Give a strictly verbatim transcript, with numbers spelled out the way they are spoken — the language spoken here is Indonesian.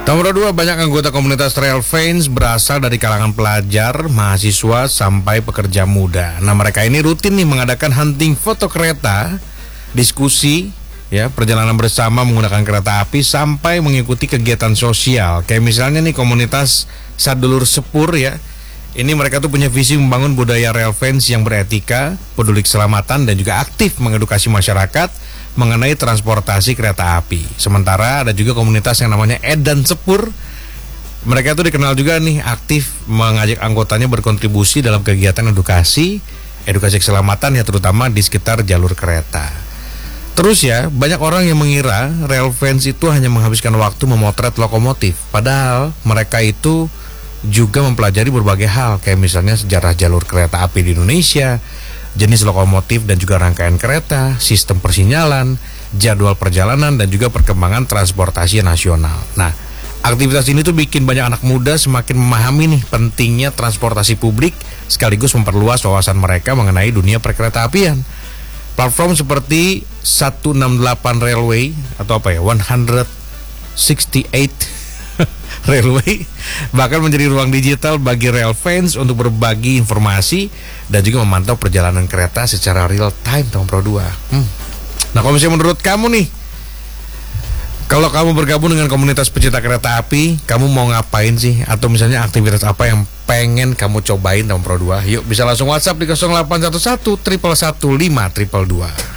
Nomor dua, banyak anggota komunitas Railfans berasal dari kalangan pelajar, mahasiswa, sampai pekerja muda. Nah, mereka ini rutin nih mengadakan hunting foto kereta, diskusi, ya, perjalanan bersama menggunakan kereta api, sampai mengikuti kegiatan sosial. Kayak misalnya nih komunitas Sadulur Sepur, ya. Ini mereka tuh punya visi membangun budaya Railfans yang beretika, peduli keselamatan, dan juga aktif mengedukasi masyarakat mengenai transportasi kereta api. Sementara ada juga komunitas yang namanya Edan Sepur. Mereka tuh dikenal juga nih aktif mengajak anggotanya berkontribusi dalam kegiatan edukasi, edukasi keselamatan, ya, terutama di sekitar jalur kereta. Terus ya, banyak orang yang mengira Railfans itu hanya menghabiskan waktu memotret lokomotif. Padahal mereka itu juga mempelajari berbagai hal, kayak misalnya sejarah jalur kereta api di Indonesia, jenis lokomotif dan juga rangkaian kereta, sistem persinyalan, jadwal perjalanan, dan juga perkembangan transportasi nasional. Nah, aktivitas ini tuh bikin banyak anak muda semakin memahami nih pentingnya transportasi publik, sekaligus memperluas wawasan mereka mengenai dunia perkereta apian. Platform seperti seratus enam puluh delapan Railway atau apa ya, seratus enam puluh delapan Railway bahkan menjadi ruang digital bagi Railfans untuk berbagi informasi dan juga memantau perjalanan kereta secara real time, tahun Pro dua. Hmm. Nah, kalau misalnya menurut kamu nih, kalau kamu bergabung dengan komunitas pecinta kereta api, kamu mau ngapain sih? Atau misalnya aktivitas apa yang pengen kamu cobain tahun Pro dua? Yuk, bisa langsung WhatsApp di nol delapan satu satu satu satu satu lima dua dua dua.